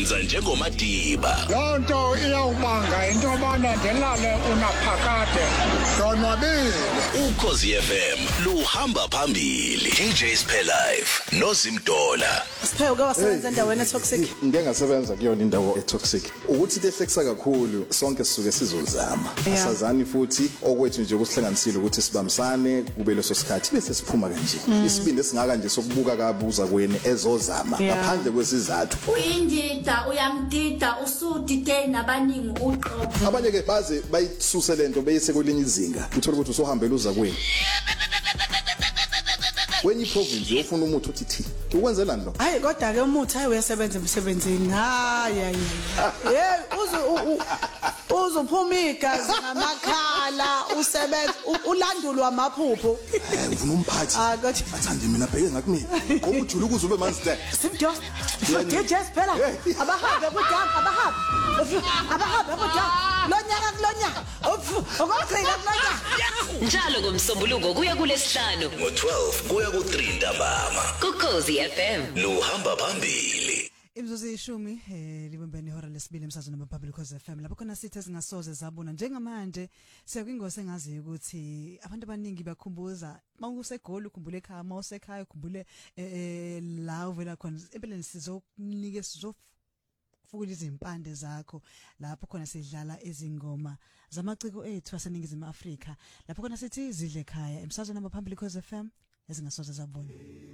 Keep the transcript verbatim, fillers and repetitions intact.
wenza njengomadiba. Lonto iyawubanga into abana ndelale unaphakade. Donwabile. Ukhozi F M luhamba phambili. D J Spare Life noZimdola. Siphe uke wasebenza endaweni etoxic. Ngeke ngasebenza kuyona indawo etoxic. Ukuthi lehlekisa kakhulu sonke sisuke sizozama. Asazani futhi okwethu nje kusihlanganisile ukuthi sibambisane kube leso sikhathi bese siphuma kanje. Isibindi esingaka nje sokubuka kabuza kweni ezozama ngaphandle kwesizathu. Uyindida uyamdida usudide nabaningi uqobo. Abanye ke baze bayisuse lento beyise kwelinye izinga. Uthola ukuthi usohambela uza kweni. Wenye province ufuna umuthi uthi thi ukwenzelani lo? Hayi kodwa ke umuthi hayi uyasebenza emsebenzini. Hayi hayi. Hey uzu uzophuma igazi ngamakhala usebenza ulandulwa amaphupho. Eh ufuna umphathi. Ah kodwa athande mina bheke ngakumina. Ngoba ujula ukuze ube manzi de. Simjo. D J phela abahambe kudanga abahambe. Abahambe kudanga. Lonyaka kulonyaka. Okugcina kulonyaka. Njalo ngomsombuluko kuya kulesihlanu ngo twelve kuya ku three ntambama. kuKhozi F M Luhamba phambili. Imzuzu ishumi eh libembeni ihora lesibili emsazweni nabaphambili Ukhozi F M lapho khona sithi ezingasoze zabona njengamanje sekwingosi engazi ukuthi abantu abaningi bakhumbuza mawusegoli ukhumbule ekhaya mawusekhaya ukhumbule eh la uvela khona empeleni sizokunika sizofukula izimpande zakho lapho khona sidlala izingoma zamaciko ethu aseningizimu Afrika lapho khona sithi zidle ekhaya emsazweni nabaphambili Ukhozi F M ezingasoze zabona.